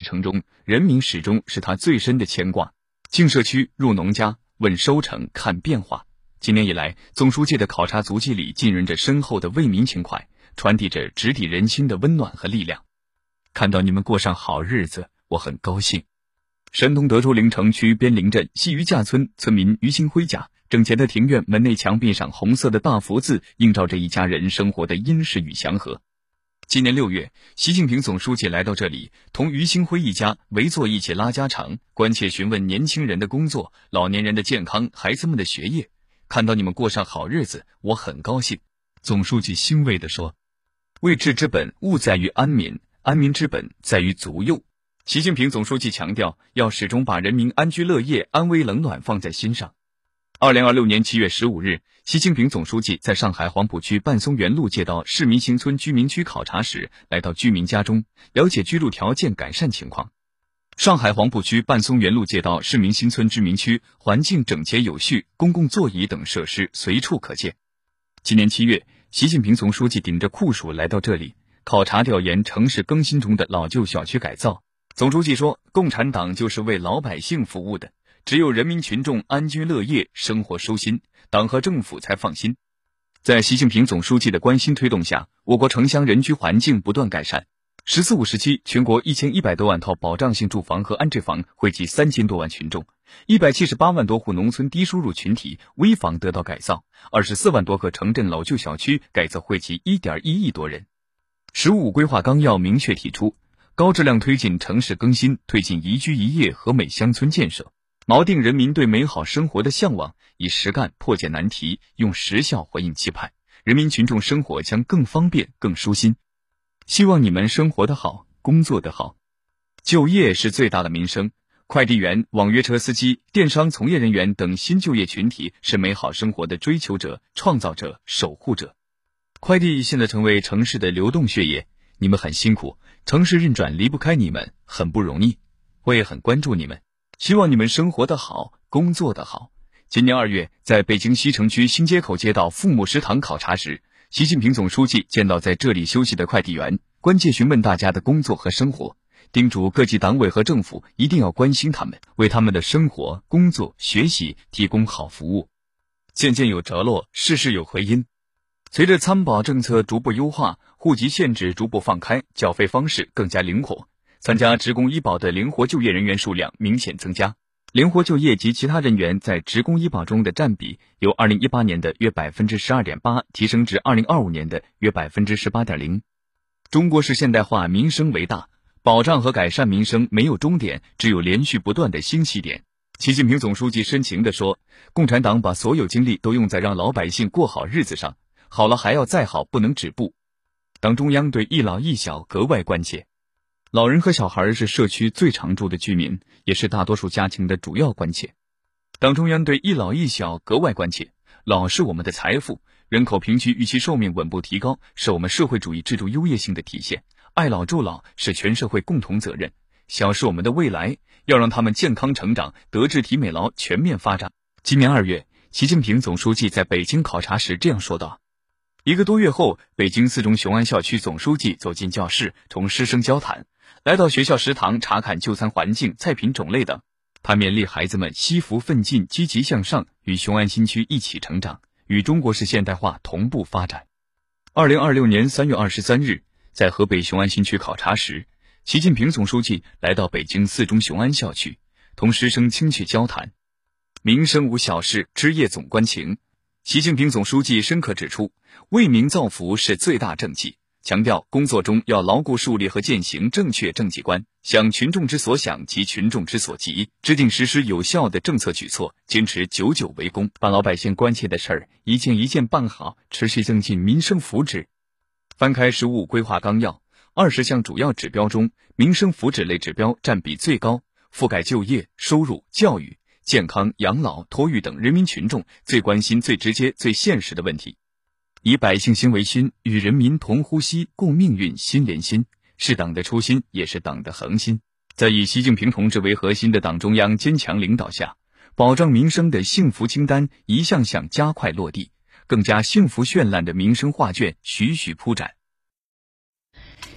程中，人民始终是他最深的牵挂。进社区，入农家，问收成，看变化。今年以来，总书记的考察足迹里浸润着深厚的为民情怀，传递着直抵人心的温暖和力量。看到你们过上好日子，我很高兴。山东德州临城区边陵镇西余架村村民于新辉家，整洁的庭院门内墙壁上红色的大福字映照着一家人生活的殷实与祥和。今年6月，习近平总书记来到这里，同于新辉一家围坐一起拉家常，关切询问年轻人的工作、老年人的健康、孩子们的学业。看到你们过上好日子，我很高兴。总书记欣慰地说：“位治之本，务在于安民；安民之本，在于足幼。”习近平总书记强调，要始终把人民安居乐业、安危冷暖放在心上。2026年7月15日，习近平总书记在上海黄浦区半松园路街道市民新村居民区考察时，来到居民家中，了解居住条件改善情况。上海黄浦区半松园路街道市民新村居民区环境整洁有序，公共座椅等设施随处可见。今年7月，习近平总书记顶着酷暑来到这里，考察调研城市更新中的老旧小区改造。总书记说，共产党就是为老百姓服务的，只有人民群众安居乐业，生活舒心，党和政府才放心。在习近平总书记的关心推动下，我国城乡人居环境不断改善。“十四五”时期，全国1100多万套保障性住房和安置房惠及3000多万群众，178万多户农村低收入群体危房得到改造，24万多个城镇老旧小区改造惠及1.1亿多人。“十五五”规划纲要明确提出，高质量推进城市更新，推进宜居宜业和美乡村建设，锚定人民对美好生活的向往，以实干破解难题，用实效回应期盼，人民群众生活将更方便、更舒心。希望你们生活得好，工作得好。就业是最大的民生，快递员、网约车司机、电商从业人员等新就业群体是美好生活的追求者、创造者、守护者。快递现在成为城市的流动血液，你们很辛苦，城市运转离不开你们，很不容易。我也很关注你们，希望你们生活得好，工作得好。今年2月，在北京西城区新街口街道父母食堂考察时，习近平总书记见到在这里休息的快递员，关切询问大家的工作和生活，叮嘱各级党委和政府一定要关心他们，为他们的生活、工作、学习提供好服务。渐渐有着落，事事有回音。随着参保政策逐步优化，户籍限制逐步放开，缴费方式更加灵活，参加职工医保的灵活就业人员数量明显增加。灵活就业及其他人员在职工医保中的占比由2018年的约 12.8% 提升至2025年的约 18.0%。中国式现代化民生为大，保障和改善民生没有终点，只有连续不断的新起点。习近平总书记深情地说，共产党把所有精力都用在让老百姓过好日子上，好了还要再好，不能止步。党中央对一老一小格外关切。老人和小孩是社区最常住的居民，也是大多数家庭的主要关切。党中央对一老一小格外关切，老是我们的财富，人口平均预期寿命稳步提高，是我们社会主义制度优越性的体现。爱老助老是全社会共同责任，小是我们的未来，要让他们健康成长，德智体美劳全面发展。今年2月，习近平总书记在北京考察时这样说道：1个多月后，北京4中雄安校区总书记走进教室，同师生交谈，来到学校食堂查看就餐环境、菜品种类等。他勉励孩子们惜福奋进、积极向上，与雄安新区一起成长，与中国式现代化同步发展。2026年3月23日，在河北雄安新区考察时，习近平总书记来到北京4中雄安校区，同师生亲切交谈。民生无小事，枝叶总关情。习近平总书记深刻指出，为民造福是最大政绩，强调工作中要牢固树立和践行正确政绩观，想群众之所想及群众之所急，制定实施有效的政策举措，坚持久久为功，把老百姓关切的事儿一件一件办好，持续增进民生福祉。翻开“15五”规划纲要，20项主要指标中，民生福祉类指标占比最高，覆盖就业、收入、教育、健康、养老、托育等人民群众最关心、最直接、最现实的问题。以百姓心为心，与人民同呼吸、共命运、心连心，是党的初心，也是党的恒心。在以习近平同志为核心的党中央坚强领导下，保障民生的幸福清单一项项加快落地，更加幸福绚烂的民生画卷栩栩铺展。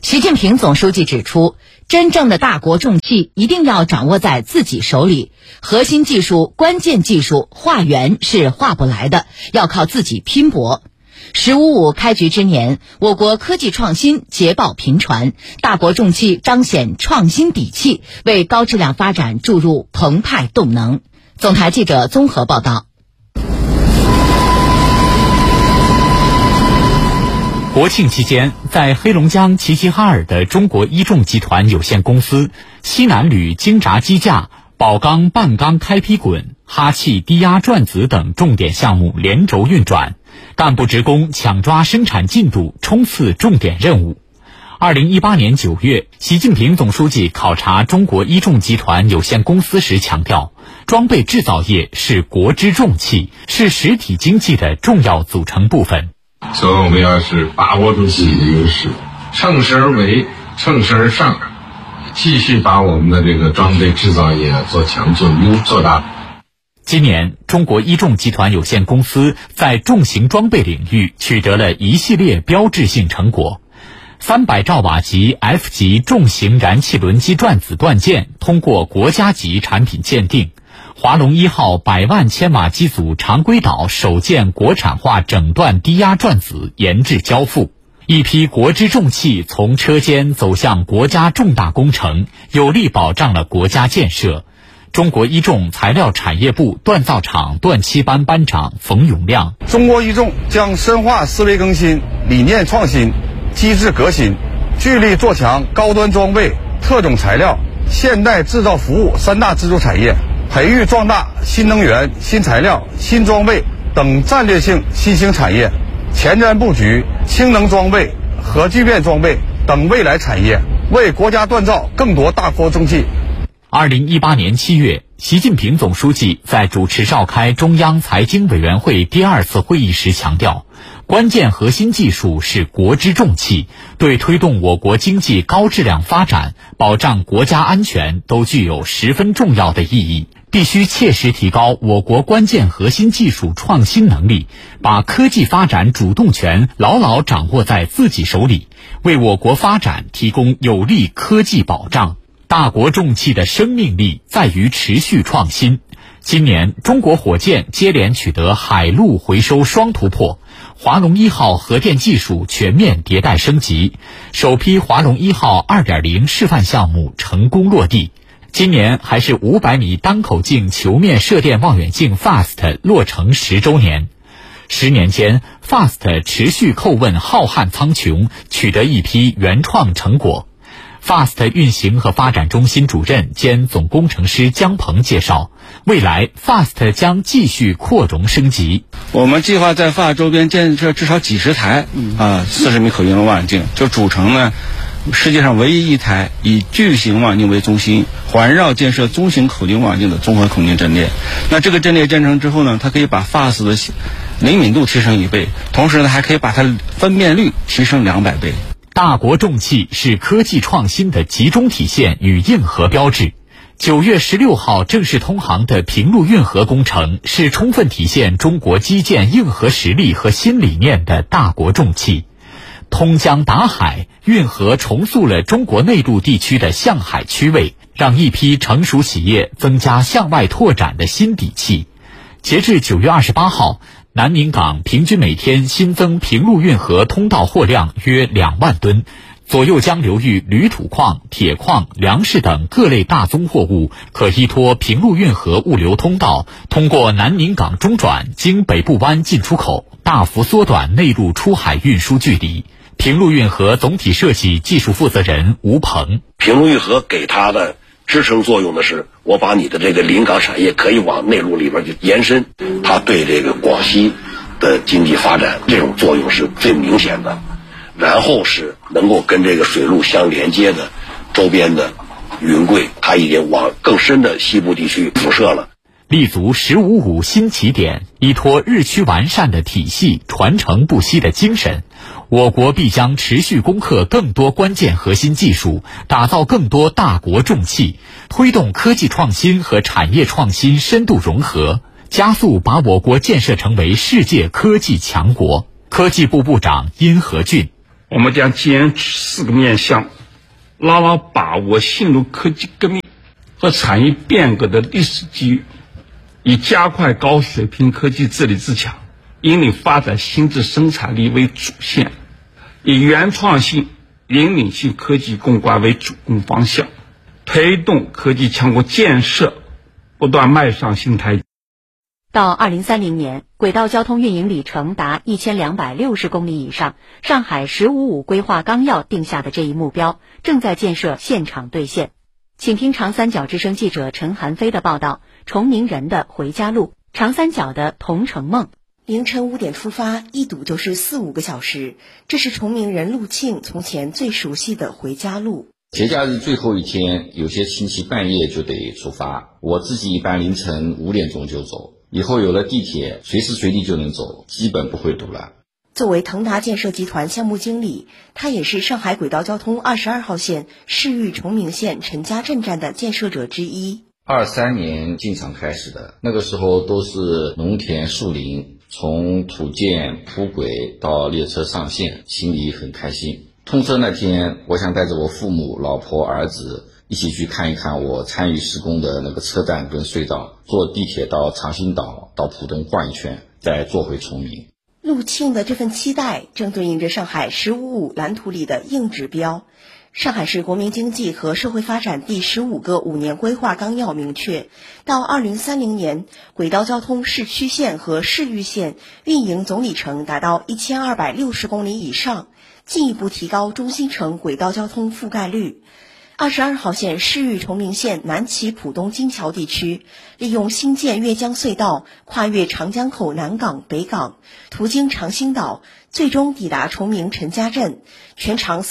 习近平总书记指出，真正的大国重器一定要掌握在自己手里，核心技术、关键技术化缘是化不来的，要靠自己拼搏。“15+5”开局之年，我国科技创新捷报频传，大国重器彰显创新底气，为高质量发展注入澎湃动能。总台记者综合报道。 国庆期间，在黑龙江齐齐哈尔的中国一众集团有限公司、西南铝精轧机架、宝钢半钢开劈滚、哈气低压转子等重点项目连轴运转，干部职工抢抓生产进度，冲刺重点任务。2018年9月，习近平总书记考察中国一众集团有限公司时强调，装备制造业是国之重器，是实体经济的重要组成部分。 所以我们要是把握住自己的优势，乘势而为，乘势而上，继续把我们的这个装备制造业做强做优做大。 今年，中国一众集团有限公司在重型装备领域取得了一系列标志性成果。300兆瓦级 F 级重型燃气轮机转子锻件通过国家级产品鉴定。华龙1号100万千瓦机组常规岛首件国产化整段低压转子研制交付，一批国之重器从车间走向国家重大工程，有力保障了国家建设。中国一众材料产业部锻造厂锻漆班班长冯永亮： 中国一众将深化思维更新、理念创新、机制革新，聚力做强高端装备、特种材料、现代制造服务3大支柱产业，培育壮大新能源、新材料、新装备等战略性新兴产业，前瞻布局氢能装备、核聚变装备等未来产业，为国家锻造更多大国重器。 2018年7月，习近平总书记在主持召开中央财经委员会第2次会议时强调，关键核心技术是国之重器，对推动我国经济高质量发展、保障国家安全都具有十分重要的意义。必须切实提高我国关键核心技术创新能力，把科技发展主动权牢牢掌握在自己手里，为我国发展提供有力科技保障。大国重器的生命力在于持续创新。今年，中国火箭接连取得海陆回收双突破，华龙1号核电技术全面迭代升级，首批华龙1号 2.0 示范项目成功落地。今年还是500米单口径球面射电望远镜 FAST 落成10周年。10年间 ，FAST 持续叩问浩瀚苍穹，取得一批原创成果。FAST 运行和发展中心主任兼总工程师姜鹏介绍，未来 FAST 将继续扩容升级。 我们计划在 FAST 周边建设至少几十台40米口径的望远镜，就组成呢世界上唯一一台以巨型望远镜为中心，环绕建设中型口径望远镜的综合孔径阵列。那这个阵列建成之后呢，它可以把 FAST 的灵敏度提升1倍，同时呢还可以把它分辨率提升200倍。 大国重器是科技创新的集中体现与硬核标志。9月16号正式通航的平陆运河工程是充分体现中国基建硬核实力和新理念的大国重器。通江达海，运河重塑了中国内陆地区的向海区位，让一批成熟企业增加向外拓展的新底气。截至9月28号，南宁港平均每天新增平陆运河通道货量约2万吨，左右江流域铝土矿、铁矿、粮食等各类大宗货物可依托平陆运河物流通道，通过南宁港中转，经北部湾进出口，大幅缩短内陆出海运输距离。平陆运河总体设计技术负责人吴鹏： 平陆运河给它的支撑作用的是，我把你的这个临港产业可以往内陆里边去延伸，它对这个广西的经济发展这种作用是最明显的。然后是能够跟这个水路相连接的周边的云贵，它已经往更深的西部地区辐射了。 立足15+5新起点，依托日趋完善的体系、传承不息的精神，我国必将持续攻克更多关键核心技术，打造更多大国重器，推动科技创新和产业创新深度融合，加速把我国建设成为世界科技强国。科技部部长殷和俊： 我们将坚持4个面向，牢牢把握新路科技革命和产业变革的历史机遇，以加快高水平科技治理自强，引领发展新质生产力为主线，以原创性、引领性科技攻关为主攻方向，推动科技强国建设不断迈上新台阶。 到2030年，轨道交通运营里程达1260公里以上，上海“15+5”规划纲要定下的这一目标正在建设现场兑现。请听长三角之声记者陈寒飞的报道：崇明人的回家路，长三角的同城梦。 凌晨5点出发，一堵就是4-5个小时，这是崇明人陆庆从前最熟悉的回家路。 节假日最后一天，有些亲戚半夜就得出发，我自己一般凌晨5点钟就走。以后有了地铁，随时随地就能走，基本不会堵了。 作为腾达建设集团项目经理，他也是上海轨道交通22号线市域崇明县陈家镇站的建设者之一。 23年进场开始的，那个时候都是农田树林，从土建铺轨到列车上线，心里很开心。通车那天，我想带着我父母、老婆、儿子一起去看一看我参与施工的那个车站跟隧道，坐地铁到长兴岛，到浦东逛一圈，再坐回崇明。 陆庆的这份期待正对应着上海“15+5”蓝图里的硬指标。上海市国民经济和社会发展第15个5年规划纲要明确，到2030年，轨道交通市区线和市域线运营总里程达到1260公里以上，进一步提高中心城轨道交通覆盖率。22号线市域崇明县南起浦东金桥地区，利用新建越江隧道跨越长江口南港、北港，途经长兴岛，最终抵达崇明陈家镇，全长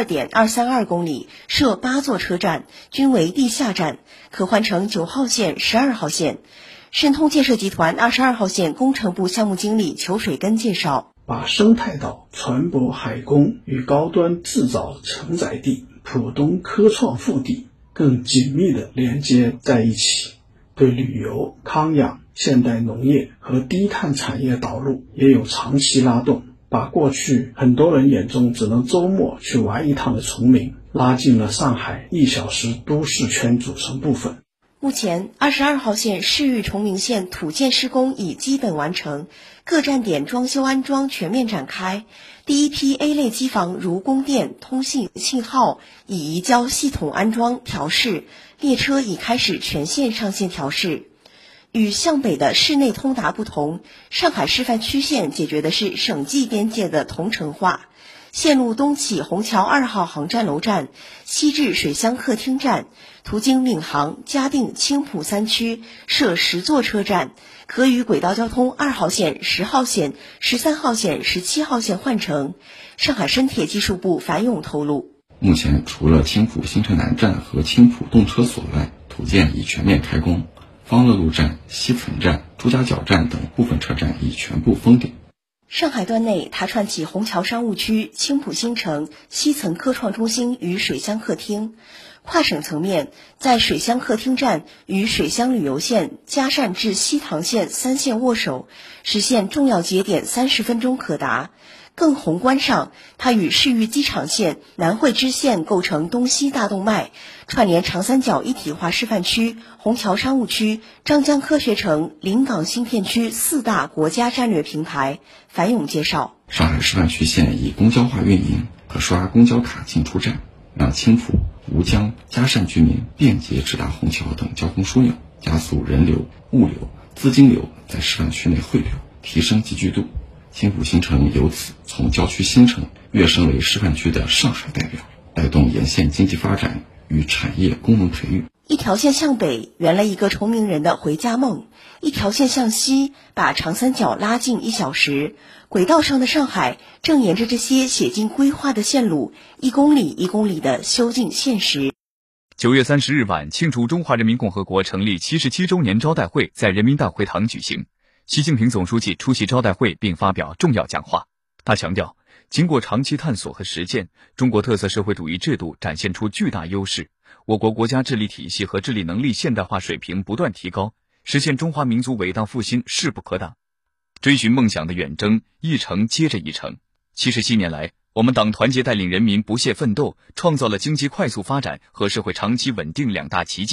42.232公里，设8座车站，均为地下站，可换乘9号线、12号线。申通建设集团22号线工程部项目经理裘水根介绍， 把生态岛、船舶海工与高端制造承载地浦东科创腹地更紧密地连接在一起，对旅游、康养、现代农业和低碳产业导入也有长期拉动，把过去很多人眼中只能周末去玩一趟的崇明拉进了上海1小时都市圈组成部分。 目前22号线市域崇明线土建施工已基本完成，各站点装修安装全面展开，第一批 A 类机房如供电、通信、信号已移交系统安装调试，列车已开始全线上线调试。与向北的市内通达不同，上海示范区线解决的是省际边界的同城化。线路东起虹桥2号航站楼站，西至水乡客厅站，途经闵行、嘉定、青浦3区，设10座车站，可与轨道交通2号线、10号线、13号线、17号线换乘。上海深铁技术部樊勇透露， 目前除了青浦新城南站和青浦动车所外，土建已全面开工，方乐路站、西岑站、朱家角站等部分车站已全部封顶。 上海段内，它串起虹桥商务区、青浦新城、西岑科创中心与水乡客厅。跨省层面，在水乡客厅站与水乡旅游线、嘉善至西塘线3线握手，实现重要节点30分钟可达。更宏观上，它与市域机场线、南汇支线构成东西大动脉，串联长三角一体化示范区、虹桥商务区、张江科学城、临港新片区4大国家战略平台。樊勇介绍， 上海示范区线以公交化运营，可刷公交卡进出站，让青浦、吴江、嘉善居民便捷直达虹桥等交通枢纽，加速人流、物流、资金流在示范区内汇流，提升集聚度。青浦新城由此从郊区新城跃升为示范区的上海代表，带动沿线经济发展与产业功能培育。 一条线向北圆了一个崇明人的回家梦，一条线向西把长三角拉近1小时。轨道上的上海正沿着这些写进规划的线路，1公里1公里的修进现实。 9月30日晚，庆祝中华人民共和国成立77周年招待会在人民大会堂举行。习近平总书记出席招待会并发表重要讲话。他强调，经过长期探索和实践，中国特色社会主义制度展现出巨大优势，我国国家治理体系和治理能力现代化水平不断提高，实现中华民族伟大复兴势不可挡。追寻梦想的远征，一程接着一程。77年来， 我们党团结带领人民不懈奋斗，创造了经济快速发展和社会长期稳定两大奇迹。